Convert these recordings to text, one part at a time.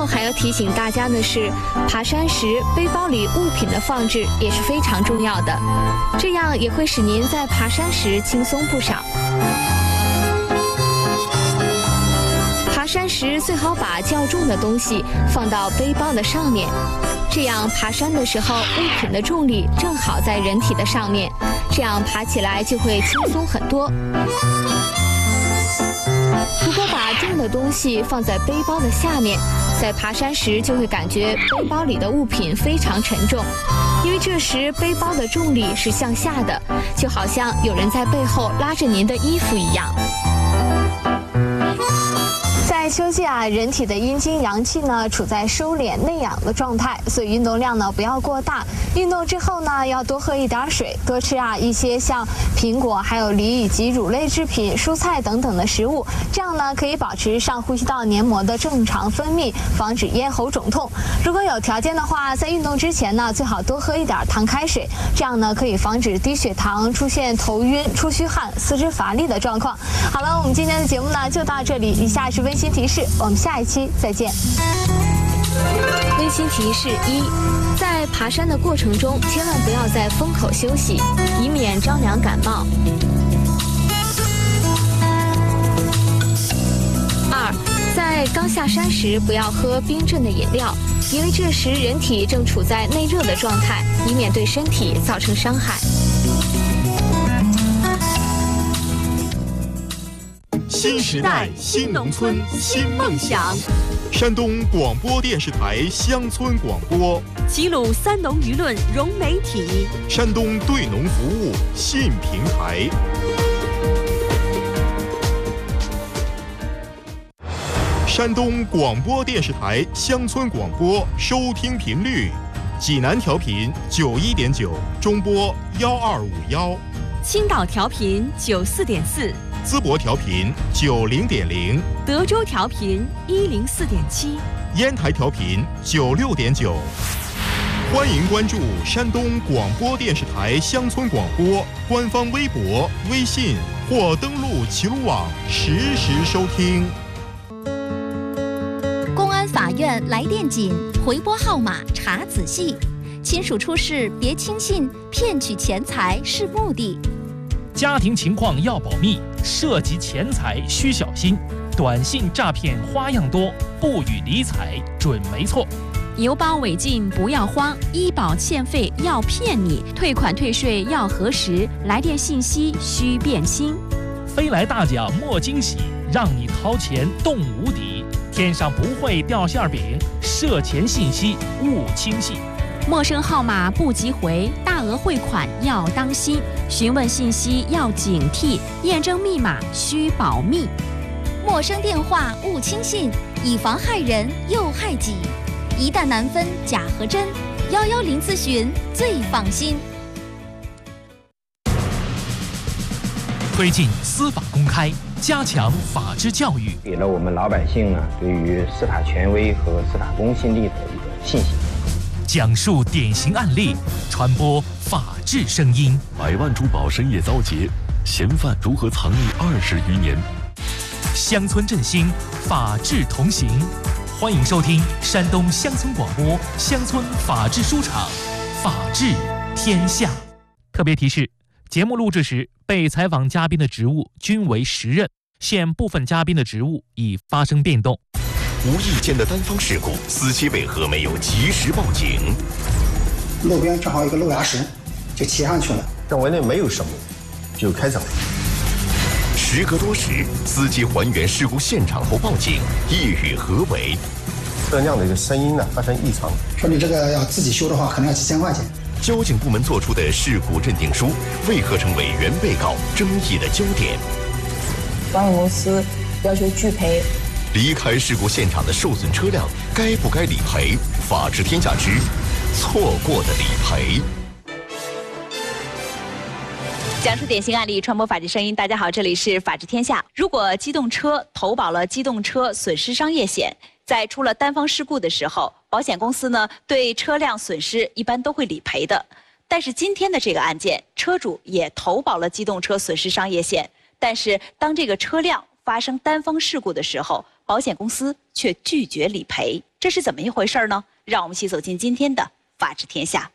后还要提醒大家的是，爬山时背包里物品的放置也是非常重要的，这样也会使您在爬山时轻松不少。爬山时最好把较重的东西放到背包的上面，这样爬山的时候物品的重力正好在人体的上面，这样爬起来就会轻松很多。如果把重的东西放在背包的下面，在爬山时就会感觉背包里的物品非常沉重，因为这时背包的重力是向下的，就好像有人在背后拉着您的衣服一样。在秋季人体的阴经阳气呢处在收敛内养的状态，所以运动量呢不要过大。运动之后呢要多喝一点水，多吃一些像苹果、还有梨以及乳类制品、蔬菜等等的食物，这样呢可以保持上呼吸道黏膜的正常分泌，防止咽喉肿痛。如果有条件的话，在运动之前呢最好多喝一点糖开水，这样呢可以防止低血糖、出现头晕、出虚汗、四肢乏力的状况。好了，我们今天的节目呢就到这里，以下是温馨提示，我们下一期再见。温馨提示1：在爬山的过程中，千万不要在风口休息，以免着凉感冒。2：在刚下山时不要喝冰镇的饮料，因为这时人体正处在内热的状态，以免对身体造成伤害。 新时代，新农村，新梦想。山东广播电视台乡村广播， 齐鲁三农舆论融媒体， 山东对农服务新平台。山东广播电视台乡村广播收听频率：济南调频91.9，中波1251； 青岛调频94.4。 淄博调频90.0， 德州调频104.7， 烟台调频96.9。欢迎关注山东广播电视台乡村广播官方微博、微信，或登录齐鲁网实时收听。 公安法院来电紧，回拨号码查仔细，亲属出事别轻信，骗取钱财是目的。 家庭情况要保密，涉及钱财需小心。短信诈骗花样多，不予理睬准没错。 邮包违禁不要慌，医保欠费要骗你，退款退税要核实，来电信息需辨清。 飞来大奖莫惊喜，让你掏钱动无底。天上不会掉馅饼，涉钱信息勿轻信。 陌生号码不急回，大额汇款要当心，询问信息要警惕，验证密码需保密。 陌生电话勿轻信，以防害人又害己。一旦难分假和真，110咨询最放心。 推进司法公开，加强法治教育， 给了我们老百姓呢对于司法权威和司法公信力的一个信心。 讲述典型案例，传播法治声音。 百万珠宝深夜遭劫，嫌犯如何藏匿20余年？ 乡村振兴，法治同行。欢迎收听山东乡村广播乡村法治书场，法治天下。特别提示：节目录制时，被采访嘉宾的职务均为实任，现部分嘉宾的职务已发生变动。 无意间的单方事故，司机为何没有及时报警？ 路边正好有个路牙石，就骑上去了， 认为那没有什么，就开走了。 时隔多时，司机还原事故现场后报警，意欲何为？ 车辆的一个声音呢发生异常， 说你这个要自己修的话，可能要几千块钱。 交警部门作出的事故认定书，为何成为原被告争议的焦点？ 保险公司要求拒赔。 离开事故现场的受损车辆该不该理赔？法治天下之错过的理赔。 讲述典型案例，传播法治声音。大家好，这里是法治天下。如果机动车投保了机动车损失商业险，在出了单方事故的时候，保险公司呢对车辆损失一般都会理赔的。但是今天的这个案件，车主也投保了机动车损失商业险，但是当这个车辆发生单方事故的时候，保险公司却拒绝理赔， 这是怎么一回事呢？让我们一起走进今天的《法治天下》。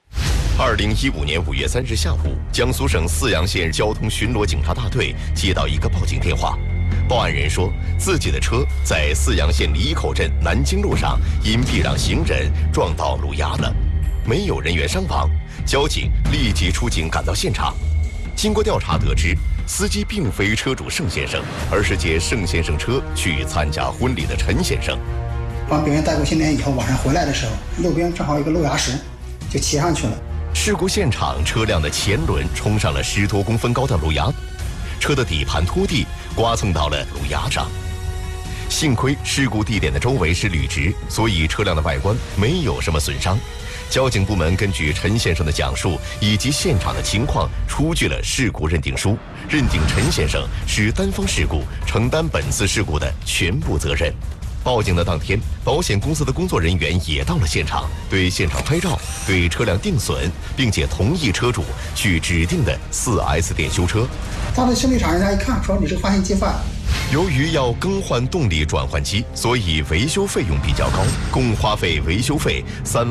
2015年5月3日下午，江苏省泗阳县交通巡逻警察大队接到一个报警电话，报案人说自己的车在泗阳县李口镇南京路上因避让行人撞到路牙了，没有人员伤亡。交警立即出警赶到现场。经过调查得知，司机并非车主盛先生，而是借盛先生车去参加婚礼的陈先生。 帮别人带过新年以后，晚上回来的时候，路边正好有个路牙石，就骑上去了。 事故现场，车辆的前轮冲上了10多公分高的路牙，车的底盘拖地，刮蹭到了路牙上。幸亏事故地点的周围是绿植，所以车辆的外观没有什么损伤。交警部门根据陈先生的讲述以及现场的情况，出具了事故认定书，认定陈先生是单方事故，承担本次事故的全部责任。报警的当天，保险公司的工作人员也到了现场，对现场拍照，对车辆定损，并且同意车主去指定的4S店修车。 到了修理厂，人家一看说你这个发现机坏了。 由于要更换动力转换机，所以维修费用比较高，共花费维修费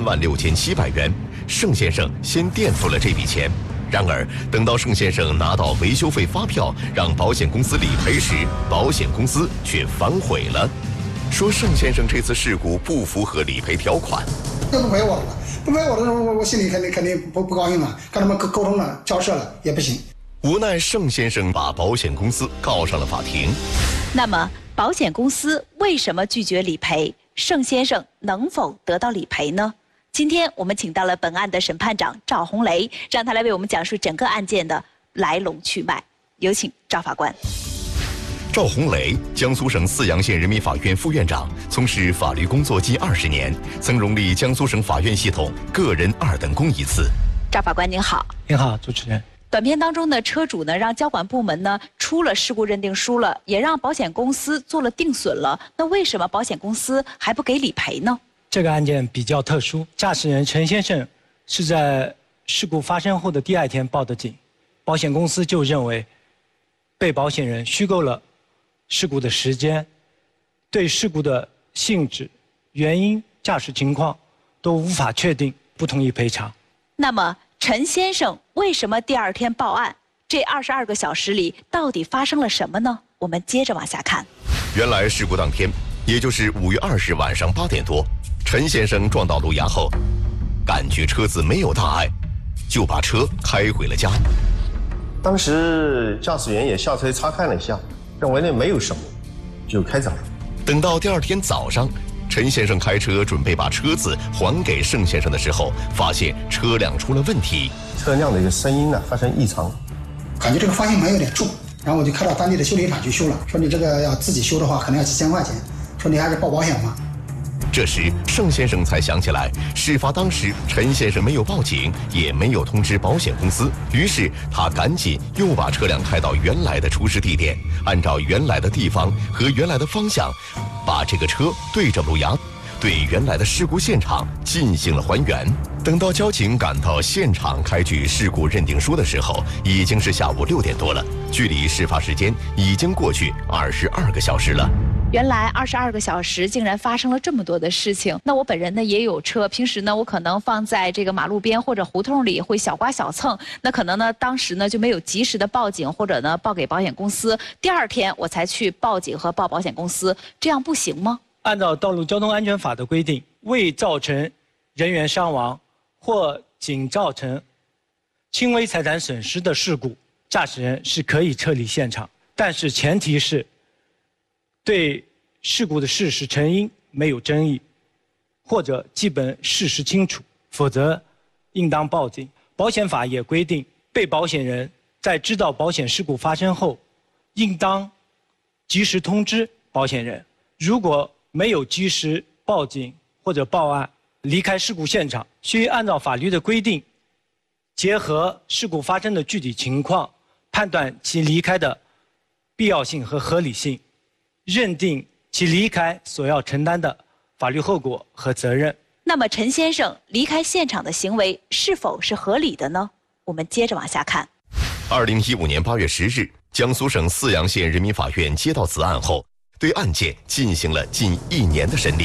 36700元。盛先生先垫付了这笔钱。然而，等到盛先生拿到维修费发票，让保险公司理赔时，保险公司却反悔了，说盛先生这次事故不符合理赔条款。 那不赔我了，不赔我的时候，我心里肯定不高兴了，跟他们沟通了，交涉了也不行。 无奈盛先生把保险公司告上了法庭。 那么，保险公司为什么拒绝理赔？盛先生能否得到理赔呢？今天我们请到了本案的审判长赵红雷，让他来为我们讲述整个案件的来龙去脉。有请赵法官。 赵红雷，江苏省泗阳县人民法院副院长，从事法律工作近20年，曾荣立江苏省法院系统个人2等功1次。 赵法官您好。 您好，主持人。 短片当中呢，车主呢让交管部门呢出了事故认定书了，也让保险公司做了定损了。那为什么保险公司还不给理赔呢？ 这个案件比较特殊，驾驶人陈先生是在事故发生后的第2天报的警，保险公司就认为被保险人虚构了事故的时间，对事故的性质、原因、驾驶情况都无法确定，不同意赔偿。 那么陈先生为什么第2天报案？这22个小时里到底发生了什么呢？我们接着往下看。 原来事故当天，也就是5月20日晚上8点多，陈先生撞到路牙后，感觉车子没有大碍，就把车开回了家。 当时驾驶员也下车查看了一下，认为那没有什么，就开走了。 等到第2天早上，陈先生开车准备把车子还给盛先生的时候，发现车辆出了问题， 车辆的一个声音呢发生异常， 感觉这个方向盘有点重，然后我就开到当地的修理厂去修了，说你这个要自己修的话可能要几千块钱，说你还是报保险吧。 这时盛先生才想起来，事发当时陈先生没有报警，也没有通知保险公司，于是他赶紧又把车辆开到原来的出事地点，按照原来的地方和原来的方向，把这个车对着路牙，对原来的事故现场进行了还原。等到交警赶到现场开具事故认定书的时候，已经是下午6点多了，距离事发时间已经过去22个小时了。 原来22个小时竟然发生了这么多的事情。那我本人呢也有车，平时呢我可能放在这个马路边或者胡同里会小刮小蹭，那可能呢当时呢就没有及时的报警或者呢报给保险公司，第2天我才去报警和报保险公司，这样不行吗？ 按照《道路交通安全法》的规定，未造成人员伤亡或仅造成轻微财产损失的事故，驾驶人是可以撤离现场，但是前提是对事故的事实成因没有争议，或者基本事实清楚，否则应当报警。保险法也规定，被保险人在知道保险事故发生后，应当及时通知保险人。如果没有及时报警或者报案，离开事故现场，需按照法律的规定，结合事故发生的具体情况，判断其离开的必要性和合理性，认定其离开所要承担的法律后果和责任。 那么陈先生离开现场的行为是否是合理的呢？我们接着往下看。 2015年8月10日，江苏省泗阳县人民法院接到此案后，对案件进行了近1年的审理。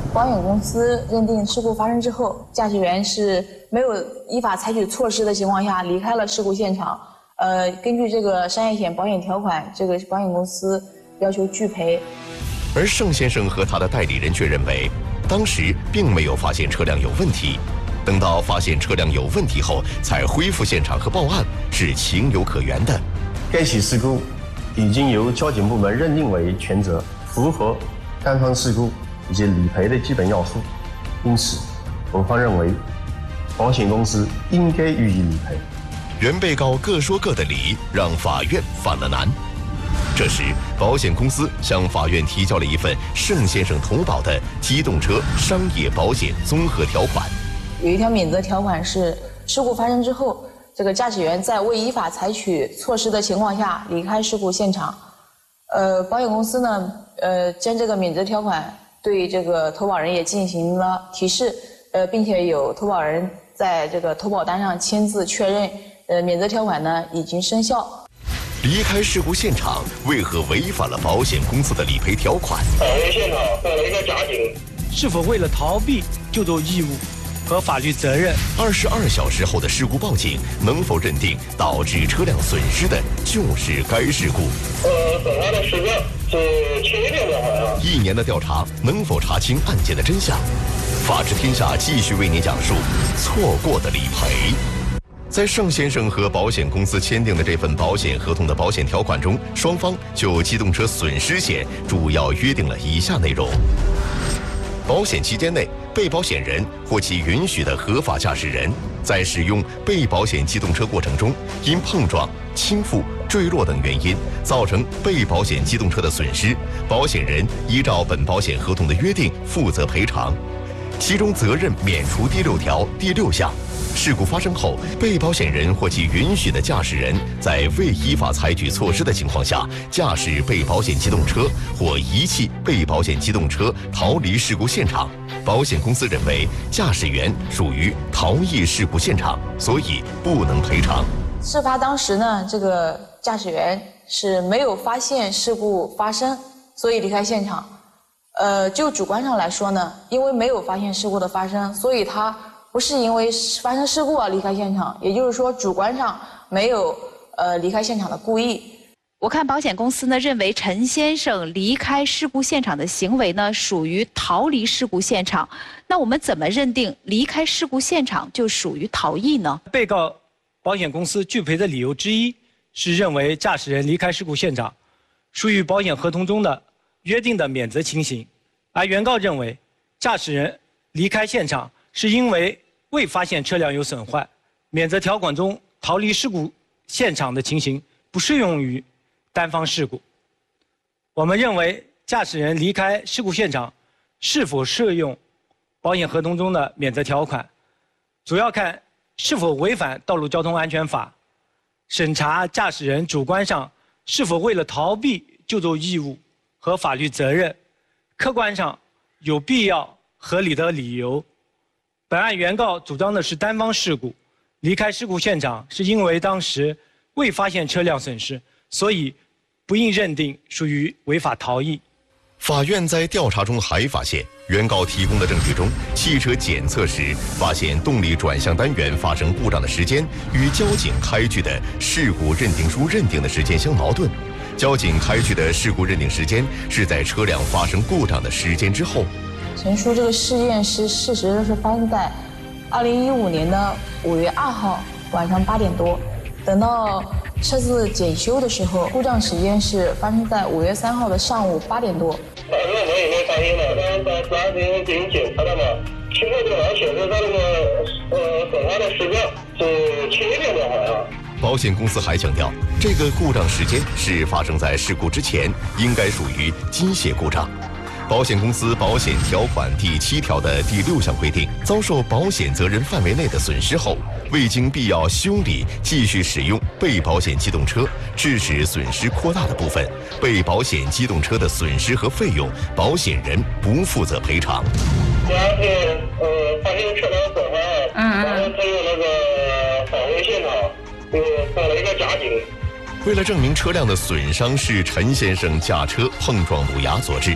保险公司认定事故发生之后，驾驶员是没有依法采取措施的情况下离开了事故现场。根据这个商业险保险条款，这个保险公司要求拒赔。 而盛先生和他的代理人却认为，当时并没有发现车辆有问题，等到发现车辆有问题后才恢复现场和报案，是情有可原的。 该起事故已经由交警部门认定为全责，符合单方事故以及理赔的基本要素，因此我方认为保险公司应该予以理赔。 原被告各说各的理，让法院犯了难。这时，保险公司向法院提交了一份盛先生投保的机动车商业保险综合条款。 有一条免责条款是，事故发生之后，这个驾驶员在未依法采取措施的情况下离开事故现场。保险公司呢，将这个免责条款对这个投保人也进行了提示，并且有投保人在这个投保单上签字确认。免责条款呢已经生效。 离开事故现场为何违反了保险公司的理赔条款？ 返回现场做了一个假警， 是否为了逃避就责义务和法律责任 ？22小时后的事故报警能否认定导致车辆损失的就是该事故？ 损害的时间是7点的，好像。 1年的调查能否查清案件的真相？法治天下继续为您讲述错过的理赔。在盛先生和保险公司签订的这份保险合同的保险条款中，双方就机动车损失险主要约定了以下内容：保险期间内，被保险人或其允许的合法驾驶人，在使用被保险机动车过程中，因碰撞、倾覆、坠落等原因造成被保险机动车的损失，保险人依照本保险合同的约定负责赔偿。其中责任免除第6条第6项。事故发生后，被保险人或其允许的驾驶人在未依法采取措施的情况下，驾驶被保险机动车或遗弃被保险机动车逃离事故现场。保险公司认为驾驶员属于逃逸事故现场，所以不能赔偿。 事发当时呢，这个驾驶员是没有发现事故发生，所以离开现场。就主观上来说呢，因为没有发现事故的发生，所以他不是因为发生事故而离开现场，也就是说主观上没有离开现场的故意。 我看保险公司呢认为陈先生离开事故现场的行为呢属于逃离事故现场，那我们怎么认定离开事故现场就属于逃逸呢？ 被告保险公司拒赔的理由之一是认为驾驶人离开事故现场属于保险合同中的约定的免责情形，而原告认为驾驶人离开现场是因为未发现车辆有损坏，免责条款中逃离事故现场的情形不适用于单方事故。我们认为驾驶人离开事故现场是否适用保险合同中的免责条款，主要看是否违反道路交通安全法，审查驾驶人主观上是否为了逃避就责义务和法律责任，客观上有必要合理的理由。本案原告主张的是单方事故，离开事故现场是因为当时未发现车辆损失，所以不应认定属于违法逃逸。 法院在调查中还发现，原告提供的证据中，汽车检测时发现动力转向单元发生故障的时间与交警开具的事故认定书认定的时间相矛盾。交警开具的事故认定时间是在车辆发生故障的时间之后。 陈述这个事件事实是发生在2015年的5月2号晚上8点多，等到车子检修的时候，故障时间是发生在5月3号的上午8点多。 我也没发现了，然后主要是因为给你检查了嘛，经过电脑显示它那个损坏的时间是7点的，好像。 保险公司还强调，这个故障时间是发生在事故之前，应该属于机械故障。保险公司保险条款第7条的第6项规定，遭受保险责任范围内的损失后，未经必要修理继续使用被保险机动车，致使损失扩大的部分，被保险机动车的损失和费用，保险人不负责赔偿。 主要是发现车辆损坏，然后他用那个返回现场，做了一个假警。 为了证明车辆的损伤是陈先生驾车碰撞路牙所致，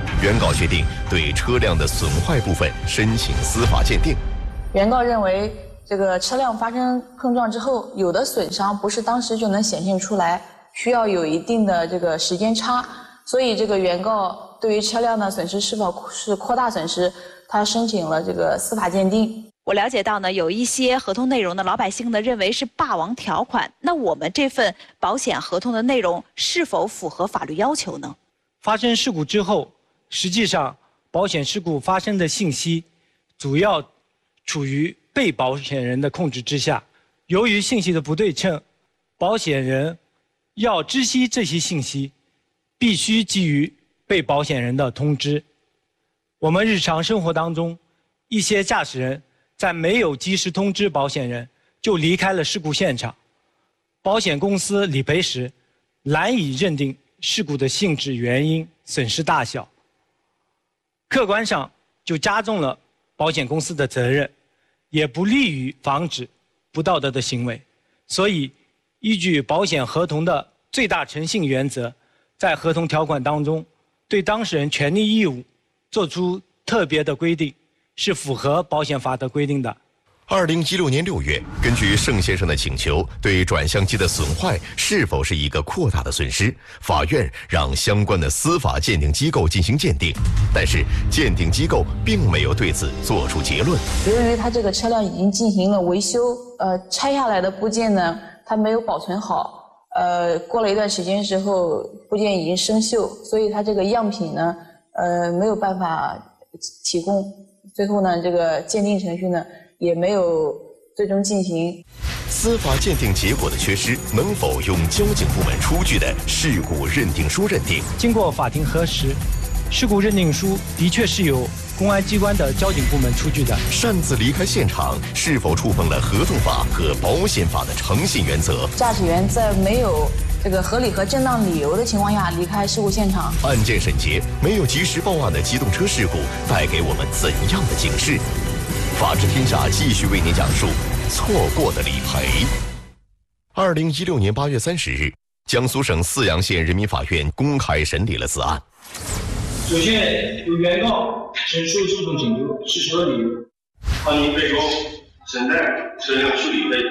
原告决定对车辆的损坏部分申请司法鉴定。 原告认为，这个车辆发生碰撞之后，有的损伤不是当时就能显现出来，需要有一定的这个时间差，所以这个原告对于车辆的损失是否是扩大损失，他申请了这个司法鉴定。 我了解到呢，有一些合同内容呢，老百姓呢认为是霸王条款。那我们这份保险合同的内容是否符合法律要求呢？ 发生事故之后，实际上保险事故发生的信息主要处于被保险人的控制之下。由于信息的不对称，保险人要知悉这些信息，必须基于被保险人的通知。我们日常生活当中，一些驾驶人在没有及时通知保险人就离开了事故现场，保险公司理赔时难以认定事故的性质、原因、损失大小，客观上就加重了保险公司的责任，也不利于防止不道德的行为。所以，依据保险合同的最大诚信原则，在合同条款当中对当事人权利义务作出特别的规定，是符合保险法的规定的。 2016年6月，根据盛先生的请求，对转向机的损坏是否是一个扩大的损失，法院让相关的司法鉴定机构进行鉴定，但是鉴定机构并没有对此作出结论。 由于他这个车辆已经进行了维修，拆下来的部件呢，它没有保存好，过了一段时间之后，部件已经生锈，所以它这个样品呢，没有办法提供。最后呢，这个鉴定程序呢也没有最终进行。 司法鉴定结果的缺失，能否用交警部门出具的事故认定书认定？ 经过法庭核实，事故认定书的确是由公安机关的交警部门出具的。 擅自离开现场是否触碰了合同法和保险法的诚信原则？ 驾驶员在没有这个合理和正当理由的情况下离开事故现场。 案件审结没有及时报案的机动车事故带给我们怎样的警示？法治天下继续为您讲述错过的理赔。2016年8月30日，江苏省泗阳县人民法院公开审理了此案。 首先，由原告陈述诉讼请求事实和理由。 判令被告承担车辆修理费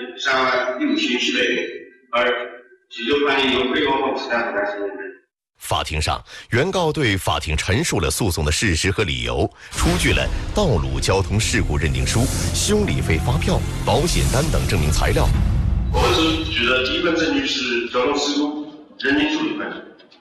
36700元，而起诉判令由被告方承担责任。 法庭上，原告对法庭陈述了诉讼的事实和理由，出具了道路交通事故认定书、修理费发票、保险单等证明材料。 我们所举的第一份证据是交通事故认定处理分，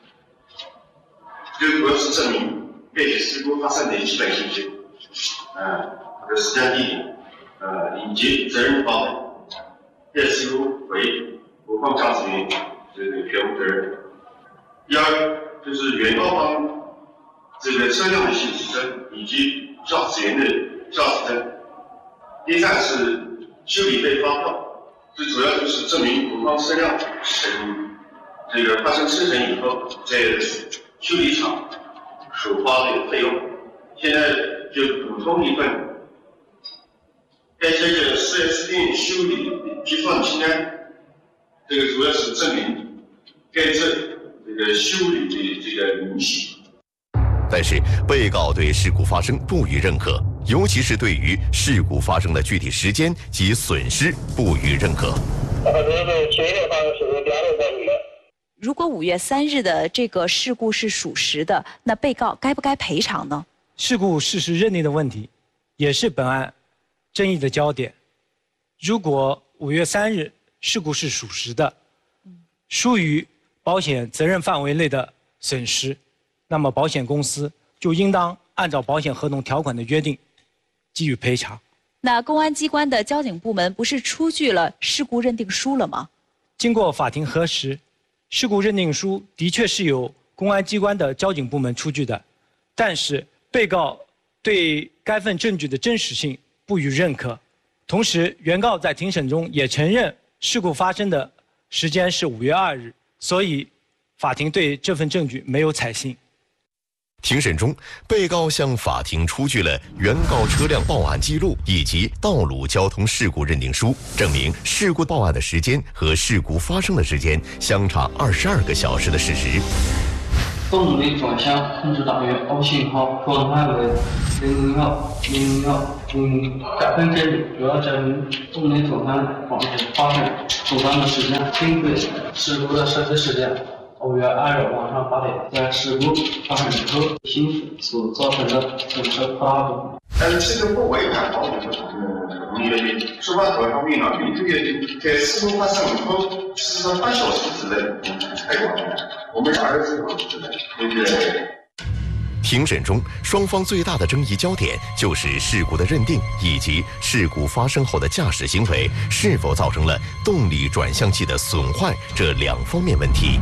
这主要是证明该起事故发生的基本信息，它的时间地点，以及责任方面。该事故为无方驾驶员这个全部责任。第二就是原告方这个车辆的行驶证以及驾驶员的驾驶证。第三是修理费发票，这主要就是证明我方车辆这个发生车损以后，在修理厂所花的费用。现在就补充一份，该这个 4S 店修理结算清单，这个主要是证明该这个修理的这个明细。 但是被告对事故发生不予认可，尤其是对于事故发生的具体时间及损失不予认可。 如果5月3日的这个事故是属实的，那被告该不该赔偿呢？ 事故事实认定的问题，也是本案争议的焦点。如果5月3日事故是属实的，属于保险责任范围内的损失，那么保险公司就应当按照保险合同条款的约定给予赔偿。 那公安机关的交警部门不是出具了事故认定书了吗？ 经过法庭核实，事故认定书的确是由公安机关的交警部门出具的，但是被告对该份证据的真实性不予认可。同时，原告在庭审中也承认事故发生的时间是5月2日，所以法庭对这份证据没有采信。 庭审中，被告向法庭出具了原告车辆报案记录以及道路交通事故认定书，证明事故报案的时间和事故发生的时间相差22个小时的事实。 动力转向控制单元 O 信号状态为001、001、000%里，主要证明动力转向管子发生阻断的时间，并对事故的设计时间。5月2日晚上8点，在事故发生之后，新水所造成的损失扩大部分。 但是这个不违反保险合同的约定，事发合同呢，对这个在事故发生以后48小时之内才完成，我们24小时之内，对不对？ 庭审中，双方最大的争议焦点就是事故的认定以及事故发生后的驾驶行为是否造成了动力转向器的损坏这两方面问题。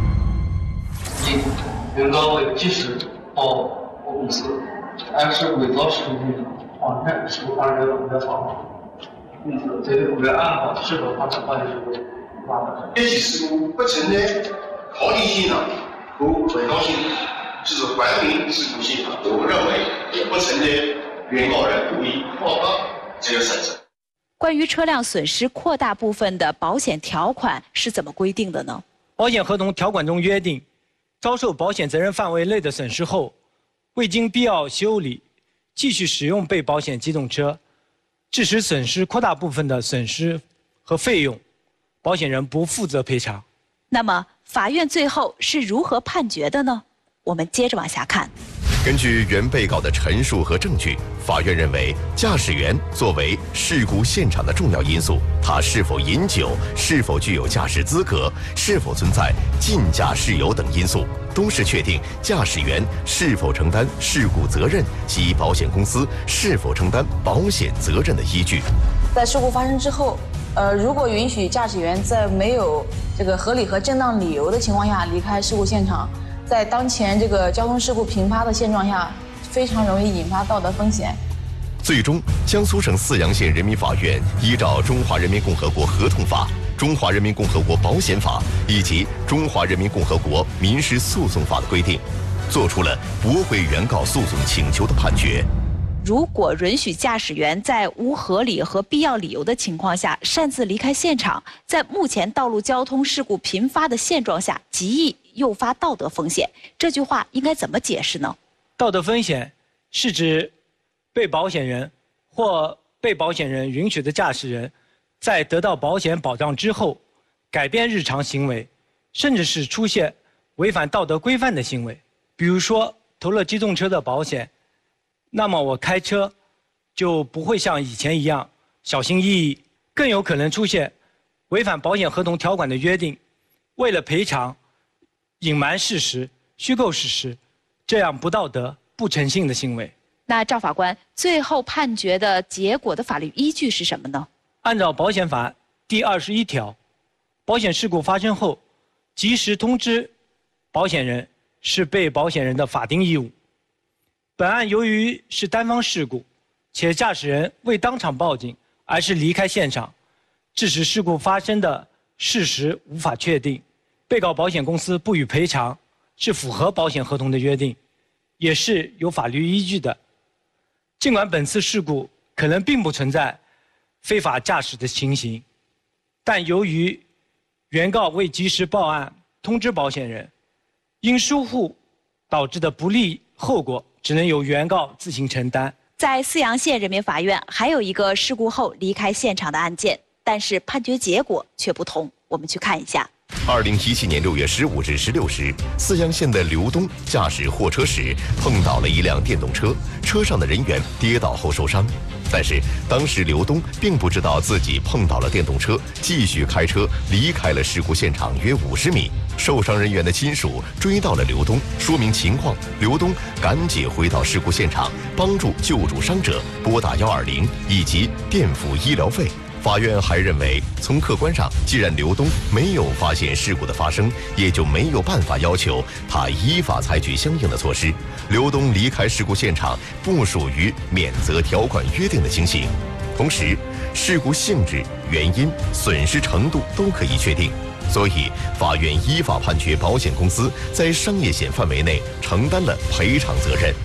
原告为及时报公司，2是伪造事故现场，谎称事故发生在5月2号，因此对5月2号是否发生保险事故无法保证。 这起事故不存在逃离现场和伪造现场，就是还原事故现场。我们认为也不存在原告人故意报告这个事实。 关于车辆损失扩大部分的保险条款是怎么规定的呢？ 保险合同条款中约定，遭受保险责任范围内的损失后，未经必要修理，继续使用被保险机动车，致使损失扩大部分的损失和费用，保险人不负责赔偿。 那么，法院最后是如何判决的呢？我们接着往下看。 根据原被告的陈述和证据，法院认为驾驶员作为事故现场的重要因素，他是否饮酒、是否具有驾驶资格、是否存在禁驾事由等因素，都是确定驾驶员是否承担事故责任及保险公司是否承担保险责任的依据。 在事故发生之后，如果允许驾驶员在没有这个合理和正当理由的情况下离开事故现场，在当前这个交通事故频发的现状下，非常容易引发道德风险。 最终，江苏省泗阳县人民法院依照《中华人民共和国合同法》、《中华人民共和国保险法》以及《中华人民共和国民事诉讼法》的规定，作出了驳回原告诉讼请求的判决。 如果允许驾驶员在无合理和必要理由的情况下擅自离开现场，在目前道路交通事故频发的现状下，极易诱发道德风险，这句话应该怎么解释呢？ 道德风险是指被保险人或被保险人允许的驾驶人，在得到保险保障之后，改变日常行为，甚至是出现违反道德规范的行为。比如说，投了机动车的保险，那么我开车就不会像以前一样小心翼翼，更有可能出现违反保险合同条款的约定，为了赔偿隐瞒事实、虚构事实，这样不道德、不诚信的行为。 那赵法官最后判决的结果的法律依据是什么呢？ 按照保险法第21条，保险事故发生后，及时通知保险人是被保险人的法定义务。本案由于是单方事故，且驾驶人未当场报警，而是离开现场，致使事故发生的事实无法确定，被告保险公司不予赔偿，是符合保险合同的约定，也是有法律依据的。尽管本次事故可能并不存在非法驾驶的情形，但由于原告未及时报案通知保险人，因疏忽导致的不利后果，只能由原告自行承担。 在泗阳县人民法院还有一个事故后离开现场的案件，但是判决结果却不同。我们去看一下。 2017年6月15至16时，泗阳县的刘东驾驶货车时碰倒了一辆电动车，车上的人员跌倒后受伤。但是当时刘东并不知道自己碰倒了电动车，继续开车离开了事故现场约50米。受伤人员的亲属追到了刘东，说明情况，刘东赶紧回到事故现场，帮助救助伤者，拨打120以及垫付医疗费。法院还认为，从客观上，既然刘东没有发现事故的发生，也就没有办法要求他依法采取相应的措施。刘东离开事故现场不属于免责条款约定的情形。同时，事故性质、原因、损失程度都可以确定，所以法院依法判决保险公司在商业险范围内承担了赔偿责任。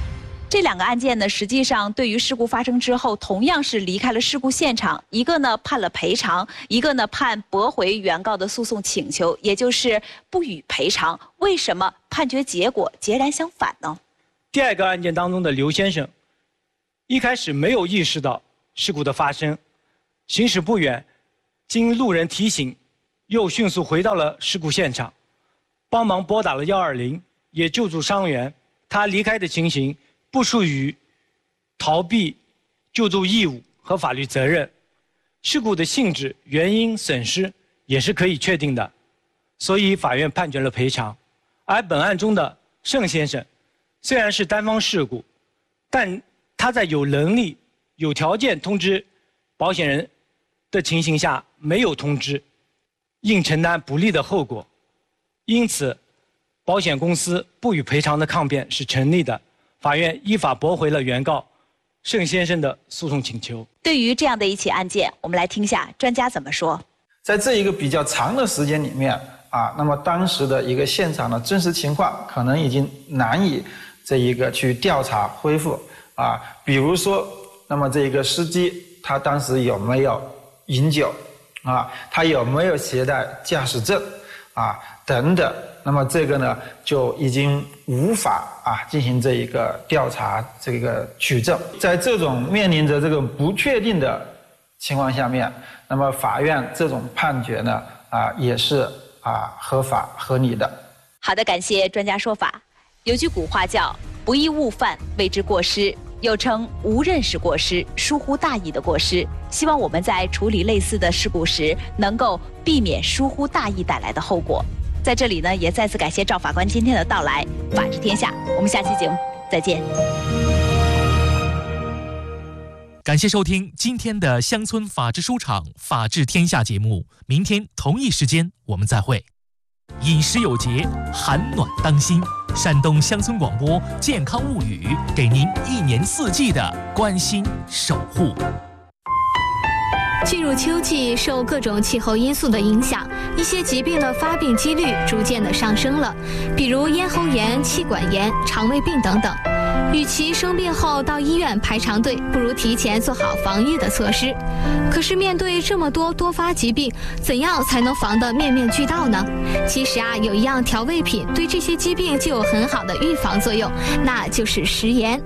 这2个案件呢，实际上对于事故发生之后，同样是离开了事故现场，一个呢判了赔偿，一个呢判驳回原告的诉讼请求，也就是不予赔偿。为什么判决结果截然相反呢？ 第2个案件当中的刘先生，一开始没有意识到事故的发生，行驶不远，经路人提醒，又迅速回到了事故现场，帮忙拨打了120，也救助伤员。他离开的情形不属于逃避救助义务和法律责任，事故的性质、原因、损失也是可以确定的，所以法院判决了赔偿。而本案中的盛先生，虽然是单方事故，但他在有能力、有条件通知保险人的情形下没有通知，应承担不利的后果，因此保险公司不予赔偿的抗辩是成立的。法院依法驳回了原告盛先生的诉讼请求。 对于这样的一起案件，我们来听下专家怎么说。 在这一个比较长的时间里面那么当时的一个现场的真实情况可能已经难以这一个去调查恢复比如说，那么这一个司机他当时有没有饮酒他有没有携带驾驶证等等。那么这个呢，就已经无法进行这一个调查，这个取证。在这种面临着这个不确定的情况下面，那么法院这种判决呢，也是合法合理的。 好的，感谢专家说法。有句古话叫“不义误犯谓之过失”，又称无认识过失、疏忽大意的过失。希望我们在处理类似的事故时，能够避免疏忽大意带来的后果。在这里呢，也再次感谢赵法官今天的到来。法治天下，我们下期节目再见。 感谢收听今天的乡村法治书场法治天下节目，明天同一时间我们再会。饮食有节，寒暖当心。山东乡村广播健康物语，给您1年4季的关心守护。 进入秋季，受各种气候因素的影响，一些疾病的发病几率逐渐的上升了，比如咽喉炎、气管炎、肠胃病等等。与其生病后到医院排长队，不如提前做好防御的措施。可是面对这么多多发疾病，怎样才能防得面面俱到呢？其实有一样调味品对这些疾病就有很好的预防作用，那就是食盐。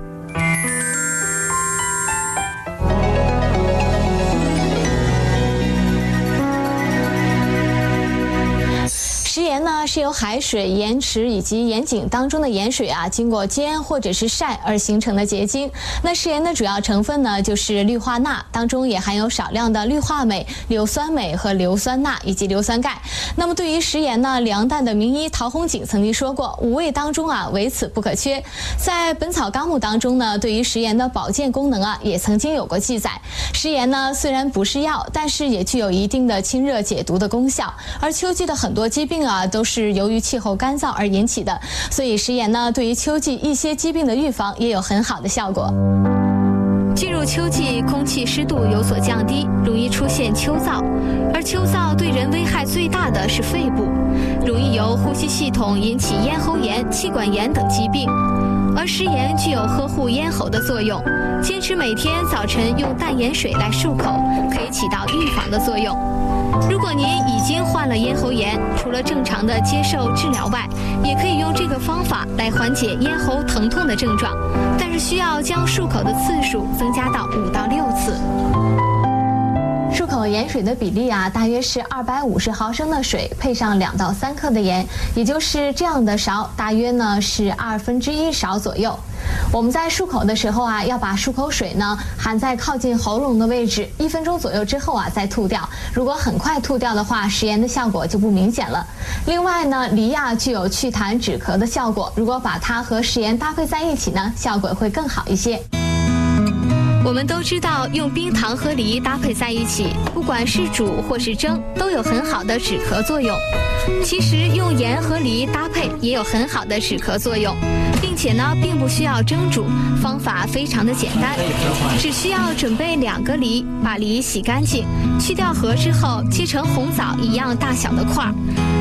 食盐呢是由海水、盐池以及盐井当中的盐水经过煎或者是晒而形成的结晶。那食盐的主要成分呢就是氯化钠，当中也含有少量的氯化镁、硫酸镁和硫酸钠以及硫酸钙。那么对于食盐呢，梁代的名医陶弘景曾经说过，5味当中唯此不可缺。在《本草纲目》当中呢，对于食盐的保健功能也曾经有过记载。食盐呢虽然不是药，但是也具有一定的清热解毒的功效。而秋季的很多疾病都是由于气候干燥而引起的，所以食盐呢对于秋季一些疾病的预防也有很好的效果。进入秋季，空气湿度有所降低，容易出现秋燥，而秋燥对人危害最大的是肺部，容易由呼吸系统引起咽喉炎、气管炎等疾病。而食盐具有呵护咽喉的作用，坚持每天早晨用淡盐水来漱口，可以起到预防的作用。如果您已经患了咽喉炎，除了正常的接受治疗外，也可以用这个方法来缓解咽喉疼痛的症状，但是需要将漱口的次数增加到5到6次。漱口盐水的比例大约是250毫升的水配上2到3克的盐，也就是这样的勺，大约呢是1/2勺左右。我们在漱口的时候要把漱口水呢含在靠近喉咙的位置，1分钟左右之后再吐掉。如果很快吐掉的话，食盐的效果就不明显了。另外呢，梨具有祛痰止咳的效果，如果把它和食盐搭配在一起呢，效果会更好一些。我们都知道，用冰糖和梨搭配在一起，不管是煮或是蒸，都有很好的止咳作用。其实用盐和梨搭配也有很好的止咳作用，并且呢，并不需要蒸煮，方法非常的简单，只需要准备2个梨，把梨洗干净，去掉核之后切成红枣一样大小的块儿，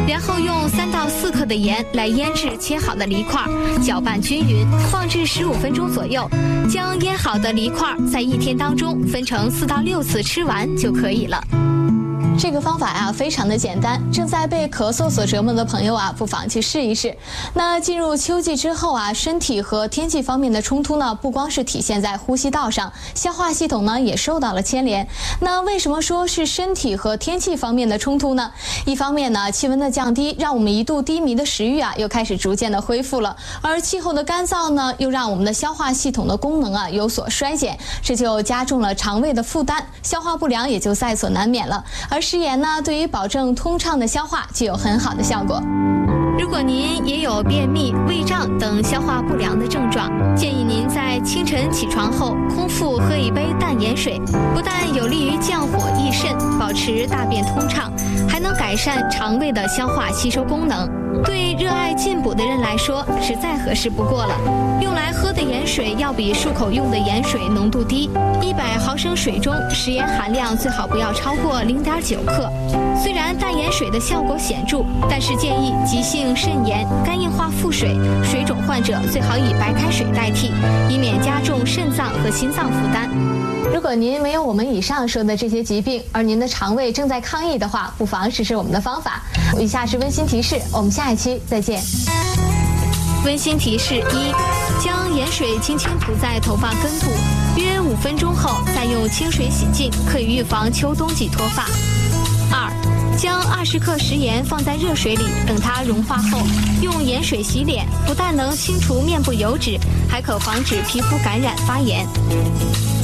然后用3到4克的盐来腌制切好的梨块，搅拌均匀，放置15分钟左右。将腌好的梨块在1天当中分成4到6次吃完就可以了。这个方法呀，非常的简单，正在被咳嗽所折磨的朋友啊，不妨去试一试。那进入秋季之后啊，身体和天气方面的冲突呢，不光是体现在呼吸道上，消化系统呢也受到了牵连。那为什么说是身体和天气方面的冲突呢？一方面呢，气温的降低让我们一度低迷的食欲啊，又开始逐渐的恢复了；而气候的干燥呢，又让我们的消化系统的功能啊有所衰减，这就加重了肠胃的负担，消化不良也就在所难免了。而食盐呢，对于保证通畅的消化具有很好的效果。如果您也有便秘、胃胀等消化不良的症状，建议您在清晨起床后空腹喝一杯淡盐水，不但有利于降火益肾，保持大便通畅，还能改善肠胃的消化吸收功能。对热爱进补的人来说，是再合适不过了。用来喝的盐水要比漱口用的盐水浓度低，100毫升水中食盐含量最好不要超过0.9克。虽然淡盐水的效果显著，但是建议急性肾炎、肝硬化腹水、水肿患者最好以白开水代替，以免加重肾脏和心脏负担。如果您没有我们以上说的这些疾病，而您的肠胃正在抗议的话，不妨试试我们的方法。以下是温馨提示，我们下一期再见。温馨提示1：将盐水轻轻涂在头发根部，约5分钟后再用清水洗净，可以预防秋冬季脱发。2：将20克食盐放在热水里，等它融化后，用盐水洗脸，不但能清除面部油脂，还可防止皮肤感染发炎。